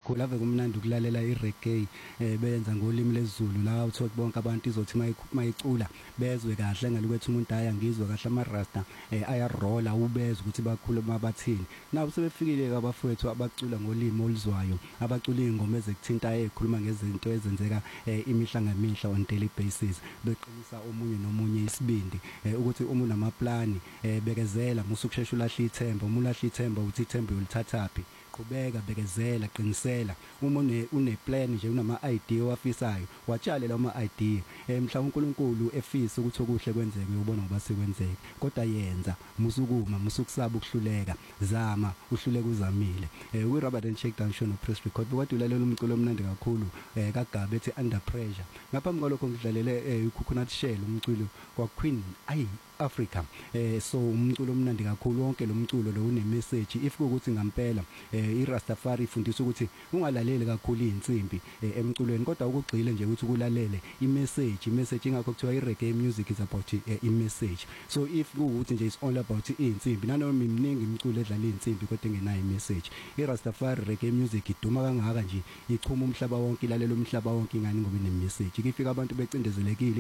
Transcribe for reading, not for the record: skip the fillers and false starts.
kakhulu ave kumnandi ukulalela ireggae benza ngolimi lesiZulu la uthola bonke abantu izothi mayicula bezwe kahle ngalukwethu umuntu aya ngizwe kahle amarasta ayarola ubezwe ukuthi bakhuluma bathini nawo sebefikile abafowethu abacula ngolimi oluzwayo abacula ingoma ezekuthinta ezikhuluma ngezinto ezenzeka imihla ngemihla on daily basis beqinisa omunye nomunye isibindi ukuthi uma unamaplani bekezela musukushesha ulahla ithemba uma ulahla ithemba uthi ithemba uyolithathaphi qhubeka bekezela qinisela uma une plan nje unama idea owafisayo watshale lawo idea mhlawumbe uNkulunkulu efisa ukuthi okuhle kwenzeke uyobona ngoba sekwenzeke kodwa yenza musukuma musukusaba ukuhluleka zama uhluleka uzamile we Robert and Shakedown show no press record bekade ulalela umculo omnandi kakhulu kaGabi ethi Under Pressure ngaphambi kwalokho ngidlalele uCoconut Shell umculo kwa Queen Africa so umculo omnandi kakhulu wonke lo mculo lo une message if ukuthi ngampela iRastafari ifundisa ukuthi ungalaleli kakhulu izinsimbi emculweni kodwa ukugxile nje ukuthi ukulalele imessage ingakho kuthiwa ireggae music is about imessage so if ukuthi nje is all about izinsimbi nanoma iminingi imculo edlala izinsimbi kodwa engenayo imessage iRastafari reggae music iduma kangaka nje ichuma umhlaba wonke ilalela umhlaba wonke ingani ngoba ine message ifika abantu becindezelekile